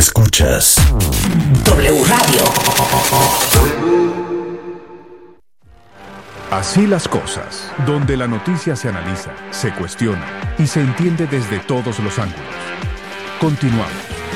Escuchas W Radio. Así las cosas, donde la noticia se analiza, se cuestiona y se entiende desde todos los ángulos. Continuamos.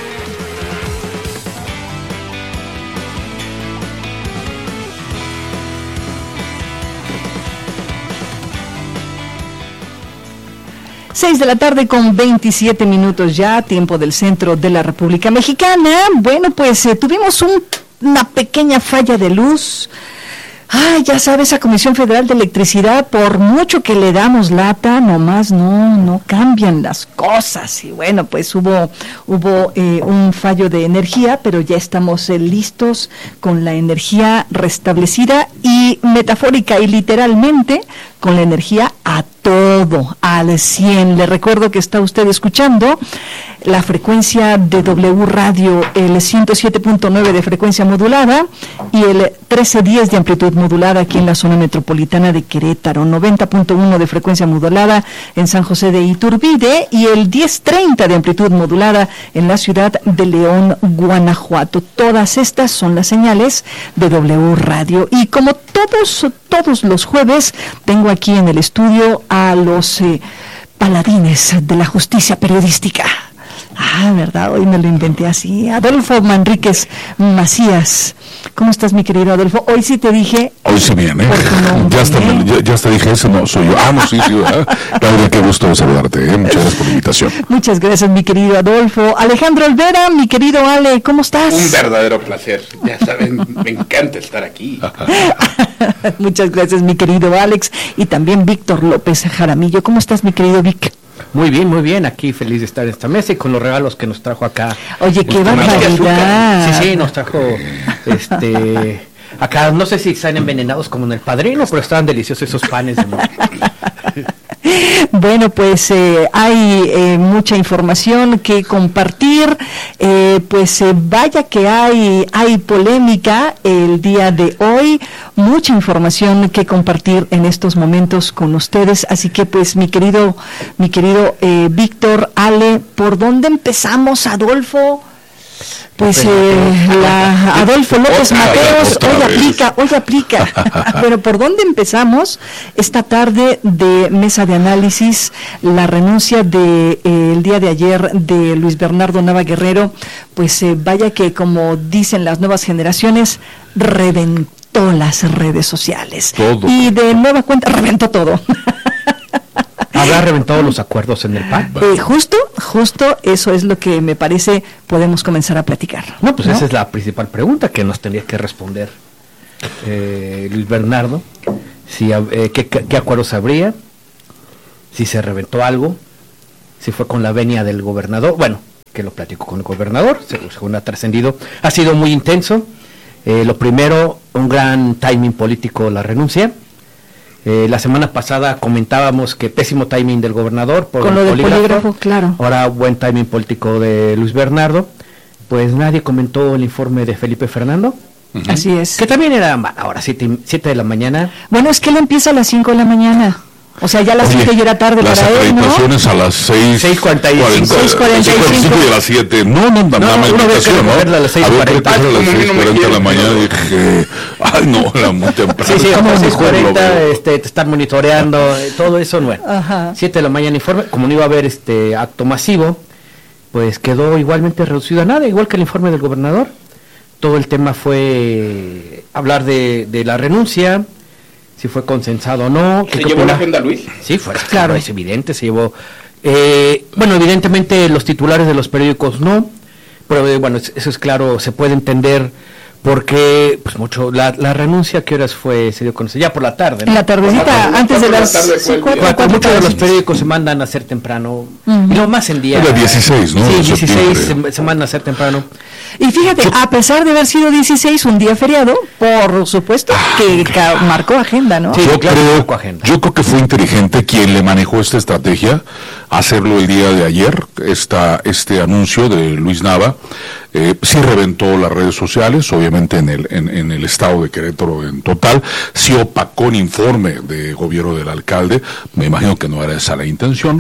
Seis de la tarde con 27 minutos ya, tiempo del centro de la República Mexicana. Bueno, pues tuvimos una pequeña falla de luz. Ya sabes, a Comisión Federal de Electricidad, por mucho que le damos lata, nomás no cambian las cosas. Y bueno, pues hubo un fallo de energía, pero ya estamos listos con la energía restablecida y metafórica y literalmente con la energía a todo, al 100. Le recuerdo que está usted escuchando la frecuencia de W Radio, el 107.9 de frecuencia modulada y el 1310 de amplitud modulada aquí en la zona metropolitana de Querétaro, 90.1 de frecuencia modulada en San José de Iturbide y el 1030 de amplitud modulada en la ciudad de León, Guanajuato. Todas estas son las señales de W Radio. Y como todos los jueves, tengo aquí en el estudio a los paladines de la justicia periodística. ¿Verdad? Hoy me lo inventé así. Adolfo Manríquez Macías. ¿Cómo estás, mi querido Adolfo? Hoy sí te dije... Hoy sí bien, ¿eh? Ya hasta dije, ese no soy yo. No, sí, Claudia, qué gusto saludarte, ¿eh? Muchas gracias por la invitación. Muchas gracias, mi querido Adolfo. Alejandro Olvera, mi querido Ale, ¿cómo estás? Un verdadero placer. Ya saben, me encanta estar aquí. Muchas gracias, mi querido Alex. Y también Víctor López Jaramillo. ¿Cómo estás, mi querido Vic? Muy bien, aquí feliz de estar en esta mesa y con los regalos que nos trajo acá. Oye, qué barbaridad. Sí, nos trajo, acá no sé si están envenenados como en El Padrino, pero estaban deliciosos esos panes de mora. Bueno, pues hay mucha información que compartir, vaya que hay polémica el día de hoy, mucha información que compartir en estos momentos con ustedes, así que pues mi querido Víctor, Ale, ¿por dónde empezamos, Adolfo? Pues Adolfo López Mateos, hoy aplica. Pero ¿por dónde empezamos? Esta tarde de mesa de análisis, la renuncia el día de ayer de Luis Bernardo Nava Guerrero, pues vaya que, como dicen las nuevas generaciones, reventó las redes sociales. Todo. Y de nueva cuenta, reventó todo. ¿Habrá reventado los acuerdos en el PAN? Justo eso es lo que me parece podemos comenzar a platicar. ¿No? Esa es la principal pregunta que nos tendría que responder Luis Bernardo. Si, ¿qué acuerdos habría? Si se reventó algo, si fue con la venia del gobernador. Bueno, que lo platico con el gobernador, según ha trascendido. Ha sido muy intenso. Lo primero, un gran timing político, la renuncia. La semana pasada comentábamos que pésimo timing del gobernador por con lo del polígrafo, claro. Ahora buen timing político de Luis Bernardo. Pues nadie comentó el informe de Felipe Fernando. Uh-huh. Así es. Que también era ahora 7 de la mañana. Bueno, es que él empieza a las 5 de la mañana. O sea, ya a las 7 ya era tarde para él, ¿no? Las acreditaciones a las 6:45 y a las 7. No, dame invitación, ¿no? A las 6:40 de la mañana dije, era muy temprano. Sí, como 6:40, te están monitoreando, todo eso, bueno. 7 de la mañana informe, como no iba a haber acto masivo, pues quedó igualmente reducido a nada, igual que el informe del gobernador. Todo el tema fue hablar de la renuncia, si fue consensado o no. ¿Se llevó la agenda, Luis? Sí, claro, es evidente, se llevó. Evidentemente los titulares de los periódicos no, pero eso es claro, se puede entender porque pues mucho la renuncia, ¿qué horas se dio a conocer? Ya por la tarde, ¿no? En la tardecita, antes de las 4. Muchos de los periódicos se mandan a hacer temprano, y lo más en día. Era 16, ¿no? Sí, 16 se mandan a hacer temprano. Y fíjate, a pesar de haber sido 16, un día feriado, por supuesto que marcó agenda, ¿no? Sí, yo creo que fue inteligente quien le manejó esta estrategia, hacerlo el día de ayer, este anuncio de Luis Nava, sí reventó las redes sociales, obviamente en el estado de Querétaro en total, sí opacó el informe de gobierno del alcalde, me imagino que no era esa la intención,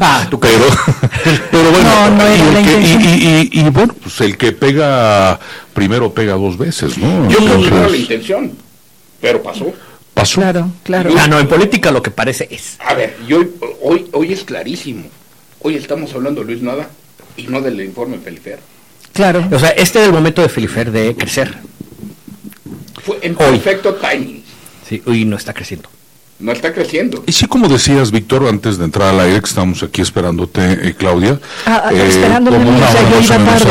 pero bueno, no era la intención. Y bueno, pues el que pega primero pega dos veces, ¿no? Yo creo que no era la intención, pero pasó. Claro. No, en política lo que parece es. A ver, hoy es clarísimo. Hoy estamos hablando de Luis Nava y no del informe Felifer. Claro. O sea, este es el momento de Felifer de crecer. Fue en perfecto timing. Sí, hoy no está creciendo. No está creciendo. Y sí, como decías, Víctor, antes de entrar al aire, que estamos aquí esperándote, Claudia. Esperándome, yo iba tarde.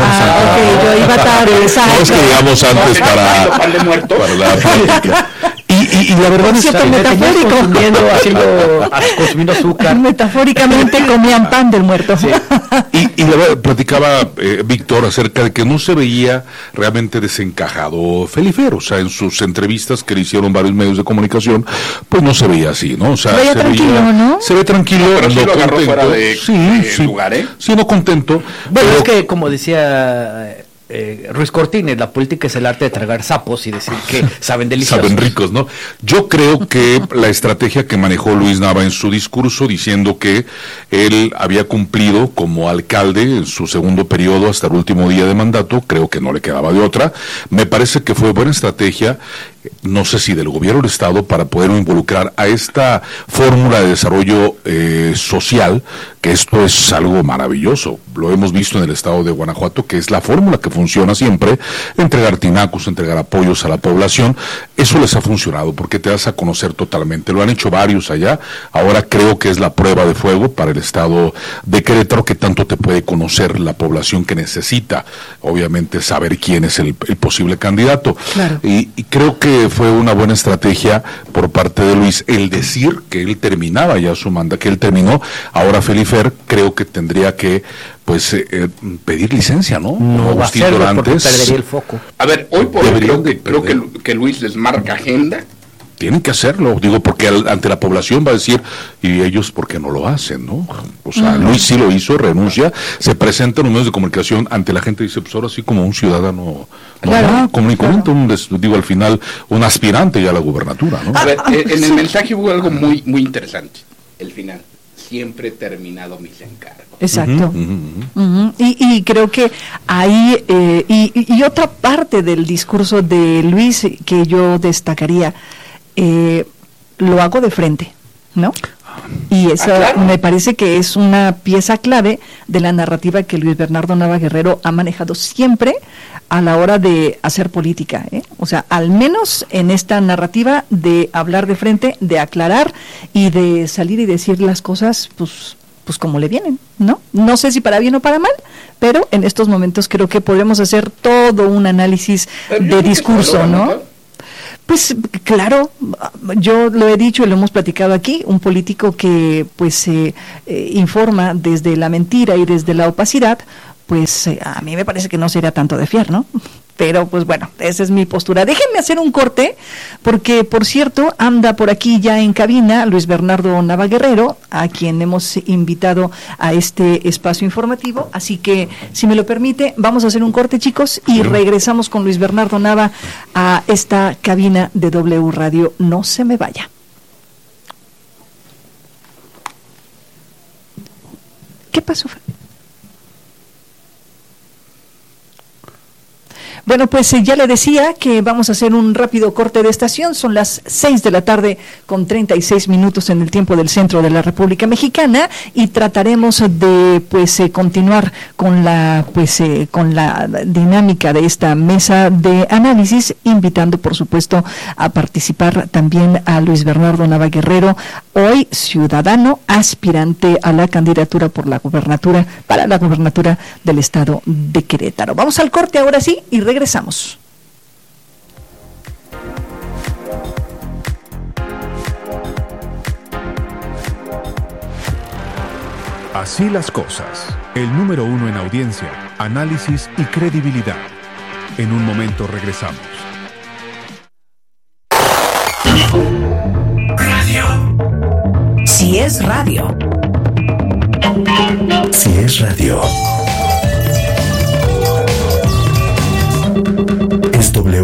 Yo iba tarde, exacto. No es que llegamos antes para pan de muerto. Para la plática. Y la verdad es que metafórico. Consumiendo azúcar. Metafóricamente comían pan del muerto. Sí. Y la verdad, platicaba Víctor acerca de que no se veía realmente desencajado Felifer, o sea, en sus entrevistas que le hicieron varios medios de comunicación, pues no se veía así, ¿no? O sea, se tranquilo, ¿no? Se ve tranquilo, pero sí lo agarró fuera de sí, lugar, ¿eh? Sí, no contento. Bueno, es que como decía Ruiz Cortines, la política es el arte de tragar sapos y decir que saben deliciosos. Saben ricos, ¿no? Yo creo que la estrategia que manejó Luis Nava en su discurso, diciendo que él había cumplido como alcalde en su segundo periodo hasta el último día de mandato, creo que no le quedaba de otra, me parece que fue buena estrategia, no sé si del gobierno del Estado, para poder involucrar a esta fórmula de desarrollo social, que esto es algo maravilloso, lo hemos visto en el estado de Guanajuato, que es la fórmula que funciona siempre, entregar tinacos, entregar apoyos a la población, eso les ha funcionado, porque te das a conocer totalmente, lo han hecho varios allá, ahora creo que es la prueba de fuego para el estado de Querétaro, que tanto te puede conocer la población que necesita, obviamente, saber quién es el posible candidato, claro. Y creo que fue una buena estrategia por parte de Luis el decir que él terminaba ya su mandato, que él terminó. Ahora Felifer creo que tendría que pedir licencia, ¿no? No va a hacerlo porque perdería el foco. A ver, hoy por hoy creo que Luis les marca agenda. Tienen que hacerlo, digo, porque ante la población va a decir, y ellos, ¿por qué no lo hacen, no? O sea, Luis sí lo hizo, renuncia, se presenta en los medios de comunicación ante la gente y dice, pues ahora sí como un ciudadano común y corriente, digo, al final, un aspirante ya a la gubernatura, ¿no? A ver, en el mensaje hubo algo muy, muy interesante, el final. Siempre he terminado mis encargos. Exacto. Y creo que ahí, y otra parte del discurso de Luis que yo destacaría, lo hago de frente, ¿no? Y esa claro. Me parece que es una pieza clave de la narrativa que Luis Bernardo Nava Guerrero ha manejado siempre a la hora de hacer política, ¿eh? O sea, al menos en esta narrativa de hablar de frente, de aclarar y de salir y decir las cosas, pues como le vienen, ¿no? No sé si para bien o para mal, pero en estos momentos creo que podemos hacer todo un análisis de discurso, ¿no? Pues claro, yo lo he dicho y lo hemos platicado aquí, un político que pues informa desde la mentira y desde la opacidad, pues a mí me parece que no sería tanto de fiar, ¿no? Pero pues bueno, esa es mi postura. Déjenme hacer un corte, porque por cierto, anda por aquí ya en cabina Luis Bernardo Nava Guerrero, a quien hemos invitado a este espacio informativo, así que si me lo permite, vamos a hacer un corte, chicos, y regresamos con Luis Bernardo Nava a esta cabina de W Radio. No se me vaya. ¿Qué pasó? Bueno, pues ya le decía que vamos a hacer un rápido corte de estación. Son las 6 de la tarde con 36 minutos en el tiempo del centro de la República Mexicana y trataremos de continuar con la dinámica de esta mesa de análisis, invitando por supuesto a participar también a Luis Bernardo Nava Guerrero, hoy ciudadano aspirante a la candidatura para la gubernatura del estado de Querétaro. Vamos al corte ahora sí y regresamos. Así las cosas. El número 1 en audiencia, análisis y credibilidad. En un momento regresamos. Radio. Si es radio. Si es radio.